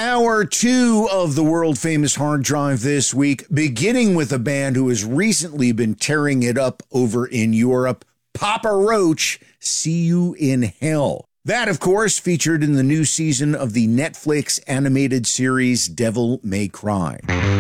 Hour 2 of the world-famous Hard Drive this week, beginning with a band who has recently been tearing it up over in Europe, Papa Roach, See You in Hell. That, of course, featured in the new season of the Netflix animated series Devil May Cry.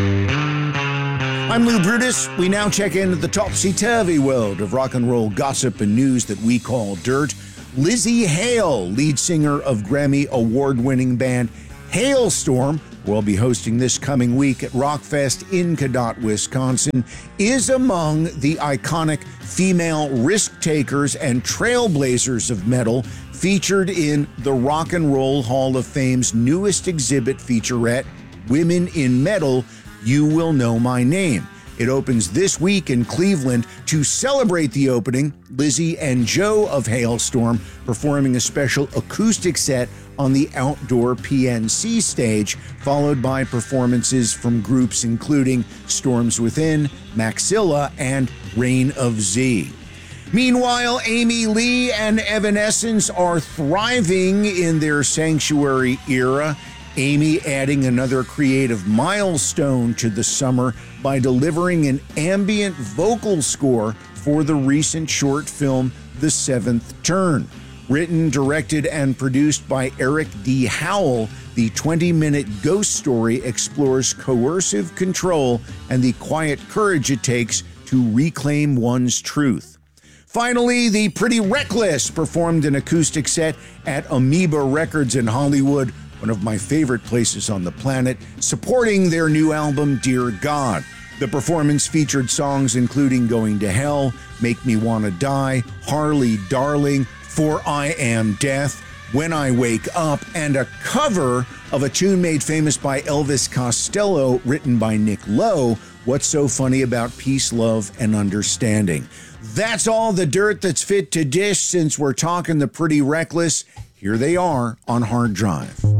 I'm Lou Brutus. We now check into the topsy-turvy world of rock and roll gossip and news that we call dirt. Lzzy Hale, lead singer of Grammy award-winning band Halestorm, will be hosting this coming week at Rockfest in Cadott, Wisconsin, is among the iconic female risk-takers and trailblazers of metal featured in the Rock and Roll Hall of Fame's newest exhibit featurette, Women in Metal, You Will Know My Name. It opens this week in Cleveland. To celebrate the opening, Lzzy and Joe of Halestorm performing a special acoustic set on the outdoor PNC stage, followed by performances from groups including Storms Within, Maxilla, and Reign of Z. Meanwhile, Amy Lee and Evanescence are thriving in their Sanctuary era. Amy adding another creative milestone to the summer by delivering an ambient vocal score for the recent short film The Seventh Turn. Written, directed, and produced by Eric D. Howell, the 20-minute ghost story explores coercive control and the quiet courage it takes to reclaim one's truth. Finally, the Pretty Reckless performed an acoustic set at Amoeba Records in Hollywood, one of my favorite places on the planet, supporting their new album, Dear God. The performance featured songs including Going to Hell, Make Me Wanna Die, Harley Darling, For I Am Death, When I Wake Up, and a cover of a tune made famous by Elvis Costello, written by Nick Lowe, What's So Funny About Peace, Love, and Understanding. That's all the dirt that's fit to dish since we're talking the Pretty Reckless. Here they are on Hard Drive.